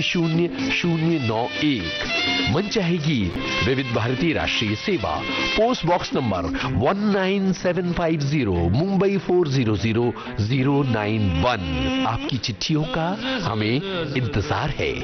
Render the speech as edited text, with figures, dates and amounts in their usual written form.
0000091। मन चाहे गीत, विविध भारती राष्ट्रीय सेवा, पोस्ट बॉक्स नंबर 19750, मुंबई 400091। आपकी चिट्ठियों का हमें इंतजार है।